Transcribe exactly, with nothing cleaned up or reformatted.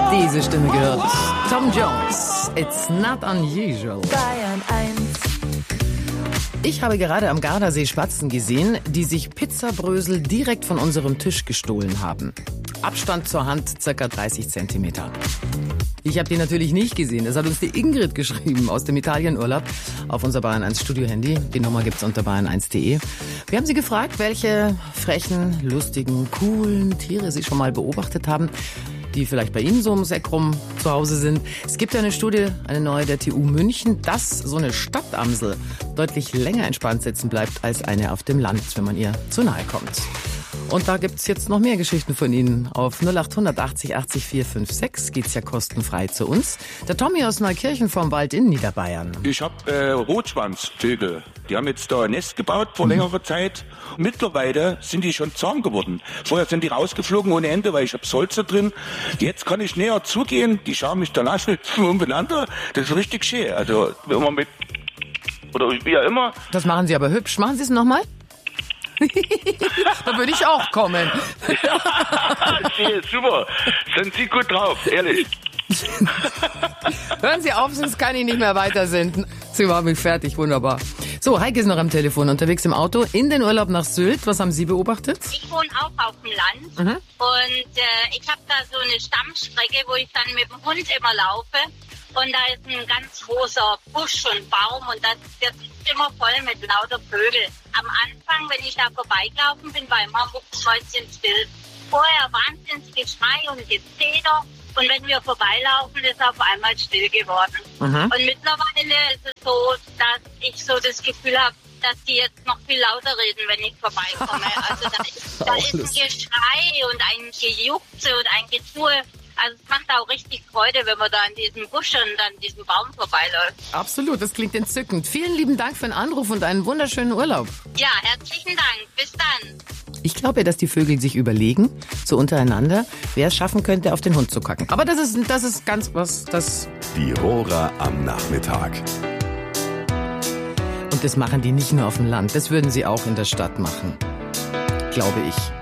diese Stimme gehört. Tom Jones, It's Not Unusual. Bayern eins. Ich habe gerade am Gardasee Spatzen gesehen, die sich Pizzabrösel direkt von unserem Tisch gestohlen haben. Abstand zur Hand circa dreißig Zentimeter. Ich habe die natürlich nicht gesehen. Das hat uns die Ingrid geschrieben aus dem Italienurlaub auf unser Bayern eins Studio-Handy. Die Nummer gibt's unter bayern eins punkt de. Wir haben sie gefragt, welche frechen, lustigen, coolen Tiere sie schon mal beobachtet haben, die vielleicht bei Ihnen so um Eck rum zu Hause sind. Es gibt ja eine Studie, eine neue der T U München, dass so eine Stadtamsel deutlich länger entspannt sitzen bleibt als eine auf dem Land, wenn man ihr zu nahe kommt. Und da gibt's jetzt noch mehr Geschichten von Ihnen. Auf null acht hundert achtzig achtzig vier fünf sechs geht's ja kostenfrei zu uns. Der Tommy aus Neukirchen vom Wald in Niederbayern. Ich habe äh, Rotschwanzvögel. Die haben jetzt da ein Nest gebaut vor mhm. längerer Zeit. Mittlerweile sind die schon zahm geworden. Vorher sind die rausgeflogen ohne Ende, weil ich habe Holz da drin. Jetzt kann ich näher zugehen. Die schauen mich dann an umeinander. Das ist richtig schön. Also wenn man mit oder wie auch immer. Das machen Sie aber hübsch. Machen Sie es nochmal? Da würde ich auch kommen. Ja, super. Sind Sie gut drauf, ehrlich. Hören Sie auf, sonst kann ich nicht mehr weiter senden. Sie machen mich fertig, wunderbar. So, Heike ist noch am Telefon, unterwegs im Auto, in den Urlaub nach Sylt. Was haben Sie beobachtet? Ich wohne auch auf dem Land mhm. und äh, ich habe da so eine Stammstrecke, wo ich dann mit dem Hund immer laufe. Und da ist ein ganz großer Busch und Baum und das, das ist immer voll mit lauter Vögel. Am Anfang, wenn ich da vorbeigelaufen bin, war immer mäuschenstill. Vorher wahnsinniges Geschrei und Gezeder. Und wenn wir vorbeilaufen, ist auf einmal still geworden. Mhm. Und mittlerweile ist es so, dass ich so das Gefühl habe, dass die jetzt noch viel lauter reden, wenn ich vorbeikomme. Also da ist, da ist ein Geschrei und ein Gejuckse und ein Getue. Also es macht auch richtig Freude, wenn man da an diesem Busch und an diesem Baum vorbeiläuft. Absolut, das klingt entzückend. Vielen lieben Dank für den Anruf und einen wunderschönen Urlaub. Ja, herzlichen Dank. Bis dann. Ich glaube ja, dass die Vögel sich überlegen, so untereinander, wer es schaffen könnte, auf den Hund zu kacken. Aber das ist, das ist ganz was, das... Die Rohrer am Nachmittag. Und das machen die nicht nur auf dem Land, das würden sie auch in der Stadt machen. Glaube ich.